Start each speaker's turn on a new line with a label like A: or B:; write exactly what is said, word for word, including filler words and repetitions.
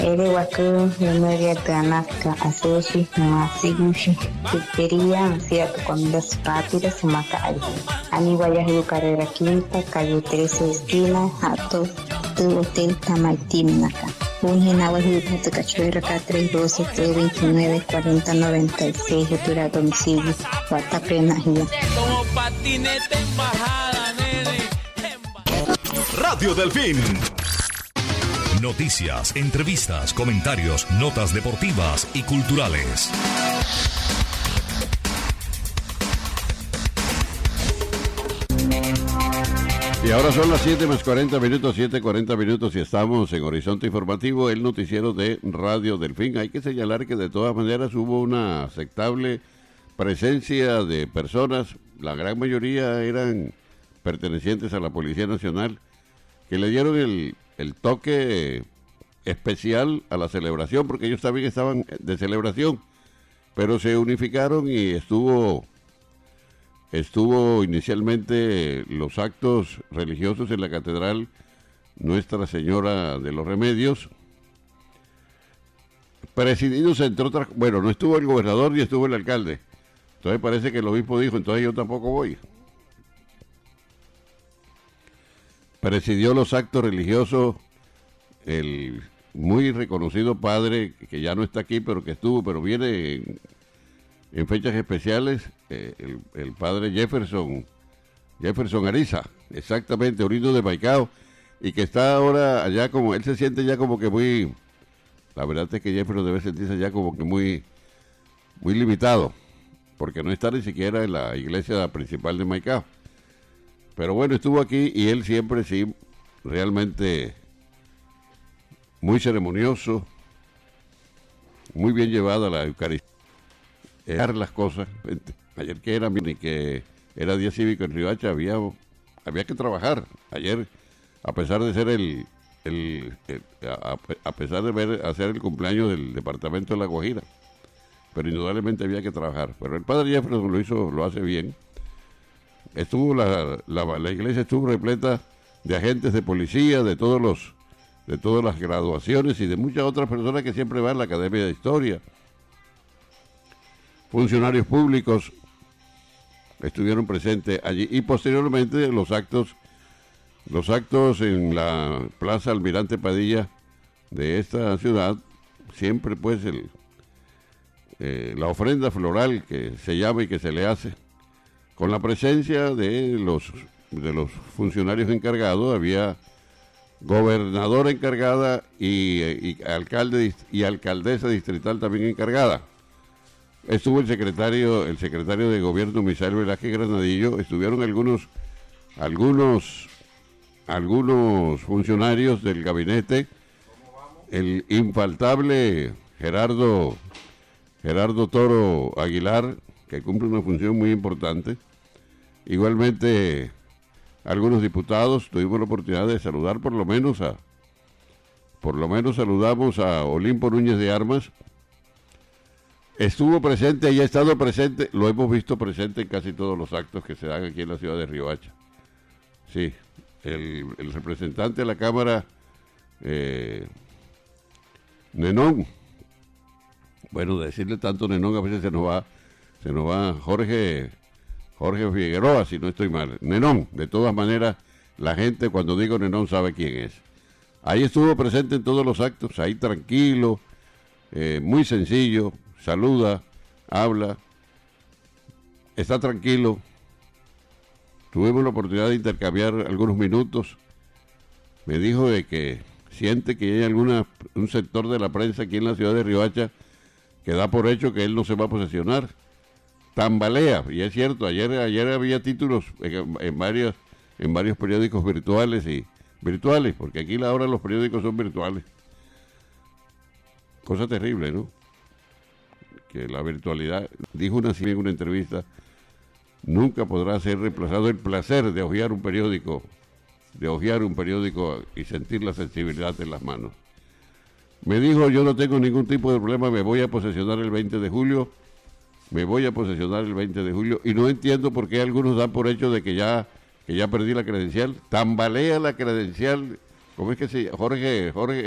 A: Ele waka memoria tanaka asoshi masigushi quería cierto con las pátiras macal. Ani vaya a carrera quinta, calle trece esquina, hato, tu hotel Tamaitimnaca. Un genava de cachuera K tres doce tres veintinueve cuarenta noventa y seis retura domicilio, Guatapena Gila.
B: Como patinete en bajada, nene.
C: Radio Delfín. Noticias, entrevistas, comentarios, notas deportivas y culturales.
D: Y ahora son las siete más cuarenta minutos, siete cuarenta minutos y estamos en Horizonte Informativo, el noticiero de Radio Delfín. Hay que señalar que de todas maneras hubo una aceptable presencia de personas, la gran mayoría eran pertenecientes a la Policía Nacional, que le dieron el, el toque especial a la celebración, porque ellos también estaban de celebración, pero se unificaron y estuvo... Estuvo inicialmente los actos religiosos en la Catedral Nuestra Señora de los Remedios, presididos entre otras... Bueno, no estuvo el gobernador ni estuvo el alcalde. Entonces parece que el obispo dijo, entonces yo tampoco voy. Presidió los actos religiosos el muy reconocido padre, que ya no está aquí, pero que estuvo, pero viene... En, En fechas especiales, eh, el, el padre Jefferson, Jefferson Ariza, exactamente, oriundo de Maicao, y que está ahora allá como, él se siente ya como que muy, la verdad es que Jefferson debe sentirse ya como que muy, muy limitado, porque no está ni siquiera en la iglesia principal de Maicao. Pero bueno, estuvo aquí y él siempre sí, realmente muy ceremonioso, muy bien llevada la Eucaristía. Dejar las cosas. Ayer que era y que era día cívico en Riohacha, había había que trabajar. Ayer, a pesar de ser el, el, el a, a pesar de ver hacer el cumpleaños del departamento de La Guajira, pero indudablemente había que trabajar. Pero el padre Jefferson lo hizo, lo hace bien. Estuvo la, la, la iglesia estuvo repleta de agentes de policía, de todos los de todas las graduaciones y de muchas otras personas que siempre van a la Academia de Historia. Funcionarios públicos estuvieron presentes allí y posteriormente los actos los actos en la Plaza Almirante Padilla de esta ciudad, siempre pues el eh, la ofrenda floral que se llama y que se le hace con la presencia de los de los funcionarios encargados. Había gobernadora encargada y, y alcalde y alcaldesa distrital también encargada. Estuvo el secretario, el secretario de Gobierno Misael Velázquez Granadillo, estuvieron algunos, algunos, algunos funcionarios del gabinete, el infaltable Gerardo, Gerardo Toro Aguilar, que cumple una función muy importante. Igualmente, algunos diputados, tuvimos la oportunidad de saludar por lo menos a, por lo menos saludamos a Olimpo Núñez de Armas. Estuvo presente y ha estado presente, lo hemos visto presente en casi todos los actos que se dan aquí en la ciudad de Riohacha. Sí, el, el representante de la Cámara, eh, Nenón, bueno, decirle tanto Nenón a veces se nos va, se nos va Jorge, Jorge Figueroa, si no estoy mal. Nenón, de todas maneras, la gente cuando digo Nenón sabe quién es. Ahí estuvo presente en todos los actos, ahí tranquilo, eh, muy sencillo. Saluda, habla, está tranquilo. Tuvimos la oportunidad de intercambiar algunos minutos. Me dijo de que siente que hay alguna un sector de la prensa aquí en la ciudad de Riohacha que da por hecho que él no se va a posesionar. Tambalea, y es cierto, ayer ayer había títulos en, en varios en varios periódicos virtuales y virtuales, porque aquí ahora los periódicos son virtuales. Cosa terrible, ¿no? Que la virtualidad, dijo una en una entrevista, nunca podrá ser reemplazado el placer de hojear un periódico, de hojear un periódico y sentir la sensibilidad en las manos. Me dijo, yo no tengo ningún tipo de problema, me voy a posesionar el veinte de julio, me voy a posesionar el veinte de julio, y no entiendo por qué algunos dan por hecho de que ya, que ya perdí la credencial. Tambalea la credencial, ¿cómo es que se llama? Jorge, Jorge,